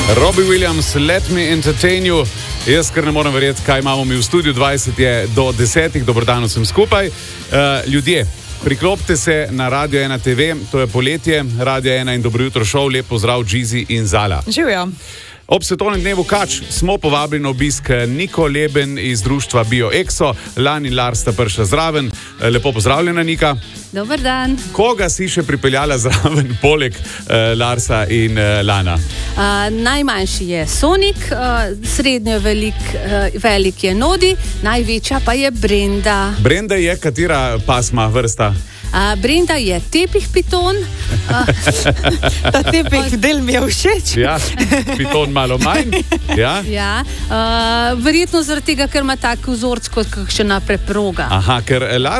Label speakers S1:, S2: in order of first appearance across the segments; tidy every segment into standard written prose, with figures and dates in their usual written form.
S1: Robbie Williams, Let Me Entertain You. Jaz kar ne morem verjeti, kaj imamo mi v studiu. 20 je do 10. Dobrodan vsem skupaj. Ljudje, priklopite se na Radio 1 TV, to je poletje, Radio 1 in Dobro jutro šov. Lep pozdrav, Džizi in Zala.
S2: Živijo.
S1: Ob svetovnem dnevu kač smo povabili na obisk Niko Leben iz društva BioExo. Lan in Lars sta prišla zraven. Lepo pozdravljena, Nika.
S3: Dober dan.
S1: Koga si še pripeljala zraven, poleg Larsa in Lana?
S3: Najmanjši je Sonik, srednjo velik je Nodi, največja pa je Brenda.
S1: Brenda je katera pasma, vrsta?
S3: Brenda je tepih piton.
S2: Ta tepih del mi je všeč.
S1: Ja, piton malo manj. Ja.
S3: Verjetno zaradi tega, ker ima tak vzorc kot kakšna preproga.
S1: Aha, ker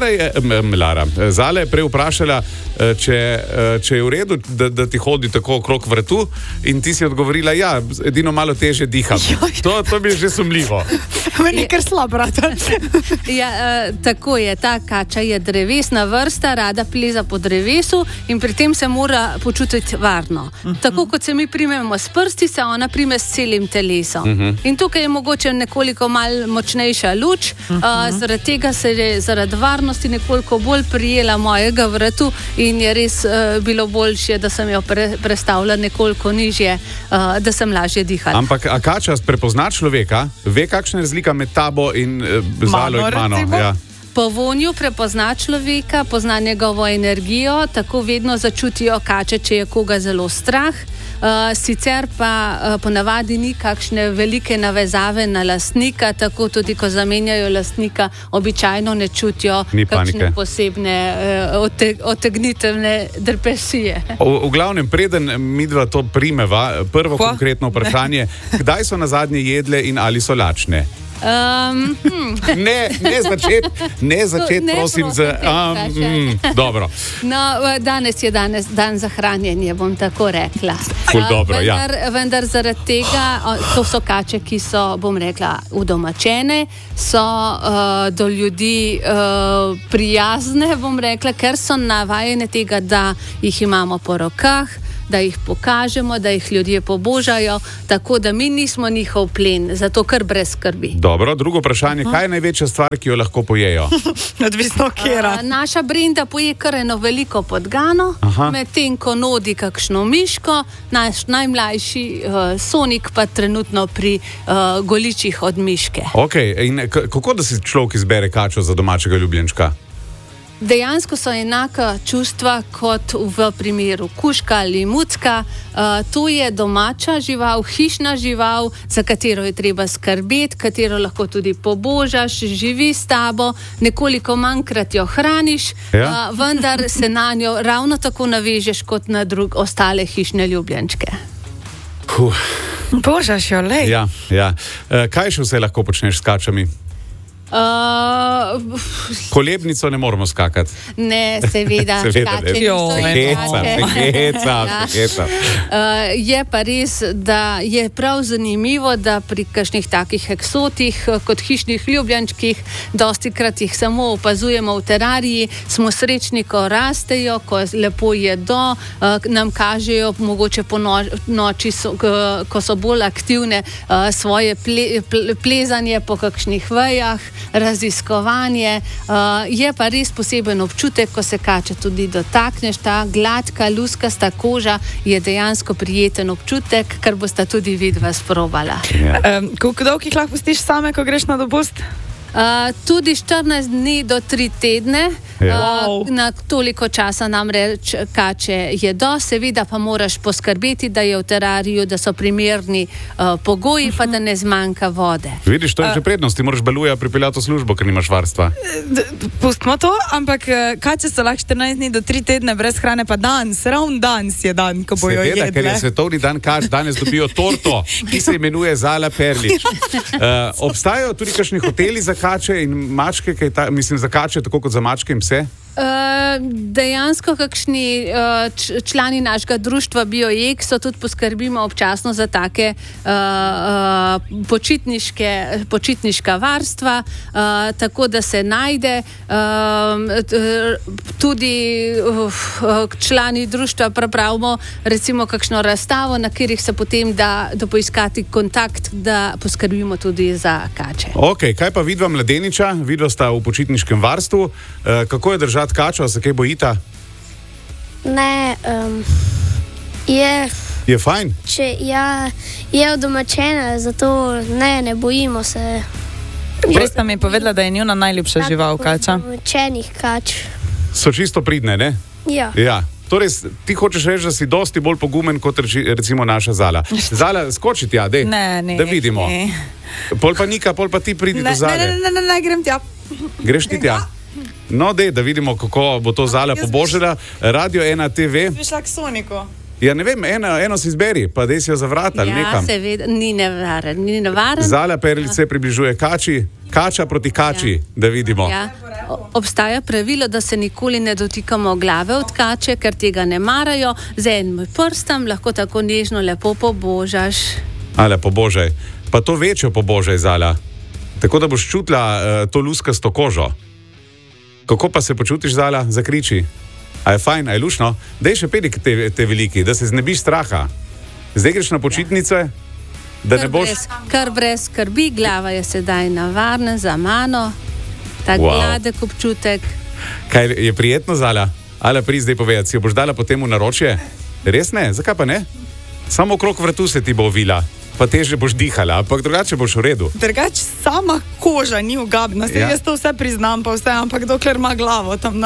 S1: Zala je prej vprašala, če je v redu, da ti hodi tako okrog vratu, in ti si odgovorila, ja, edino malo teže diham. To bi že sumljivo.
S2: Meni je kar slab, brata.
S3: Tako je, ta kača je drevesna vrsta, rada pleza po drevesu in pri tem se mora počutiti varno. Tako kot se mi primemo s prsti, se ona prime s celim telesom. In tukaj je mogoče nekoliko malo močnejša luč, zaradi tega se je zaradi varnosti nekoliko bolj prijela mojega vratu in je res bilo boljše, da sem jo prestavila nekoliko nižje, da sem lažje dihala.
S1: Ampak a kača prepozna človeka? Ve, kakšna je razlika med tabo in Zalo in mano? Ja.
S3: Po vonju prepozna človeka, pozna njegovo energijo, tako vedno začutijo kače, če je koga zelo strah. Sicer pa ponavadi ni kakšne velike navezave na lastnika, tako tudi ko zamenjajo lastnika, običajno ne čutijo kakšne posebne otegnitevne depresije. V glavnem, preden midva to primeva, prvo konkretno vprašanje, kdaj so nazadnje jedle in ali so lačne? Ne začeti, prosim. Dobro. No, danes je dan za hranjenje, bom tako rekla.
S1: Dobro,
S3: vendar zaradi tega, to so kače, ki so, bom rekla, udomačene, so do ljudi prijazne, bom rekla, ker so navajene tega, da jih imamo po rokah, da jih pokažemo, da jih ljudje pobožajo, tako da mi nismo njihov plen, zato kar brez skrbi.
S1: Dobro, drugo vprašanje, kaj je največja stvar, ki jo lahko pojejo?
S2: Odvisno kjera.
S3: Naša Brenda poje kar eno veliko podgano, medtem ko Nodi kakšno miško, naš najmlajši Sonik pa trenutno pri goličih od miške.
S1: Ok, in kako da si človek izbere kačo za domačega ljubljenčka?
S3: Dejansko so enaka čustva kot v primeru kužka ali mucka. To je domača žival, hišna žival, za katero je treba skrbeti, katero lahko tudi pobožaš, živi s tabo, nekoliko manjkrat jo hraniš, vendar se na njo ravno tako navežeš kot na ostale hišne ljubljenčke.
S2: Božaš jo, lej.
S1: Ja. Kaj še vse lahko počneš s kačami? Kolebnico ne moramo skakati.
S3: Ne, seveda.
S1: Heca.
S3: Je pa res, da je prav zanimivo, da pri kakšnih takih eksotih kot hišnih ljubljenčkih, dostikrat jih samo opazujemo v terariji, smo srečni, ko rastejo, ko lepo jedo, nam kažejo mogoče po noči, ko so bolj aktivne, svoje plezanje po kakšnih vejah, raziskovanje. Je pa res poseben občutek, ko se kače tudi dotakneš. Ta gladka, luskasta koža je dejansko prijeten občutek, kar bosta tudi vidva sprobala.
S2: Koliko dolgo jih lahko pustiš same, ko greš na dopust?
S3: Tudi 14 dni do 3 tedne. Na toliko časa namreč kače jedo, seveda pa moraš poskrbeti, da je v terariju, da so primerni pogoji, pa da ne zmanjka vode.
S1: Vidiš, to je že prednost, ti moraš Beluja pripeljati v službo, ker nimaš varstva.
S2: Pustimo to, ampak kače so lahko 14 dni do 3 tedne brez hrane, pa ravno danes je dan, ko bojo jedle.
S1: Ker je svetovni dan kač, danes dobijo torto, ki se imenuje Zala Perlič. Obstajajo tudi kakšni hoteli za kače in mačke, mislim za kače, tako kot za mačke in pse?
S3: Dejansko, kakšni člani našega društva BioExo tudi poskrbimo občasno za take počitniška varstva, tako da se najde. Tudi člani društva pripravimo recimo kakšno razstavo, na katerih se potem da poiskati kontakt, da poskrbimo tudi za kače.
S1: Ok, kaj pa vidva mladeniča? Vidva sta v počitniškem varstvu. Kako je držati kačo? Se kaj bojita?
S4: Ne,
S1: je fajn?
S4: Je odomačena, zato ne bojimo se.
S2: Res nam je povedala, da je njuna najljubša žival kača.
S4: Odomačenih kač.
S1: So čisto pridne, ne?
S4: Ja.
S1: Torej, ti hočeš reči, da si dosti bolj pogumen kot recimo naša Zala. Zala, skoči tja, dej, da vidimo. Pol pa Nika, pol pa ti pridi do Zale.
S2: Ne, grem tja.
S1: Greš ti tja? No, dej, da vidimo, kako bo to Zala pobožila. Radio 1 TV.
S2: Bi šla k Soniku.
S1: Ja, ne vem, eno si izberi, pa dej si jo zavrat ali nekam.
S3: Ja, seveda, ni nevaren.
S1: Zala Perlič se približuje kači, kača proti kači, da vidimo.
S3: Ja. Obstaja pravilo, da se nikoli ne dotikamo glave od kače, ker tega ne marajo. Z enim prstom lahko tako nežno lepo pobožaš.
S1: Ale, pobožaj. Pa to večjo pobožaj, Zala. Tako da boš čutila to luskasto kožo. Kako pa se počutiš, Zala? Zakriči. A je fajn, a je lušno? Dej še pedi te veliki, da se znebiš straha. Zdaj greš na počitnice, da ne boš...
S3: Kar brez skrbi, glava je sedaj navarna za mano. Tak gladek občutek.
S1: Kaj je prijetno, Zala? Ale, pri zdaj povedati, si jo boš dala potem v naročje? Res ne? Zakaj pa ne? Samo okrog vratu se ti bo ovila, pa težje boš dihala, ampak drugače boš v redu.
S2: Drugače sama koža ni ugabna, jaz to vse priznam, pa vse, ampak dokler ima glavo, tam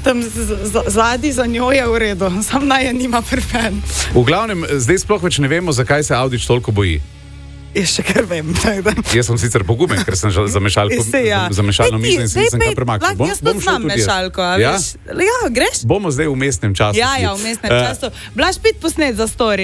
S2: zadnji za njo je v redu, sam naj je nima prven.
S1: V glavnem, zdaj sploh več ne vemo, zakaj se Avdić toliko boji.
S2: Jaz še kar vem.
S1: Jaz sem sicer pogumen, ker sem za mešalno mizo in se nisem kar premaknil.
S2: Jaz tudi znam mešalko, a veš? Ja, greš?
S1: Bomo zdaj v mestnem času.
S2: Ja, v mestnem času. Blaž, pit posnet za story.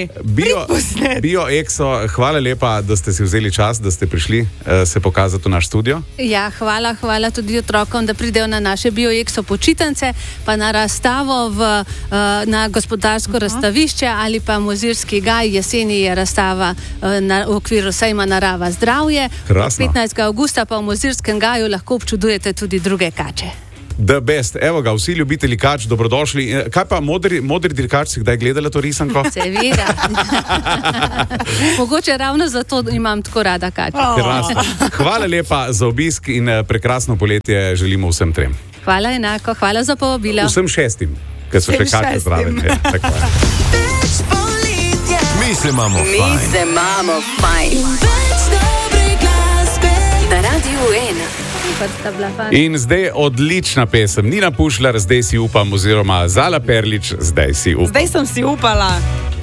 S1: BioExo, hvala lepa, da ste si vzeli čas, da ste prišli se pokazati v naš studio.
S3: Ja, hvala tudi otrokom, da pridejo na naše BioExo počitnice, pa na razstavo na gospodarsko razstavišče ali pa Mozirski gaj. Jeseni je razstava v okviru sejma Narava zdravje. 15. avgusta pa v Mozirskem gaju lahko občudujete tudi druge kače.
S1: The best. Evo ga, vsi ljubitelji kač, dobrodošli. Kaj pa modri dirkač, si kdaj gledala to risanko?
S3: Seveda. Mogoče ravno zato imam tako rada kače.
S1: Krasno. Hvala lepa za obisk in prekrasno poletje želimo vsem trem.
S3: Hvala enako, hvala za povabilo.
S1: Vsem 6, ker so še kače zraven. Ja, tako je.
S5: Mi se imamo fajn. Na Radiu 1.
S1: In zdaj odlična pesem. Nina Pušlar, zdaj si upam, oziroma Zala Perlič, zdaj si upam.
S2: Zdaj sem si upala.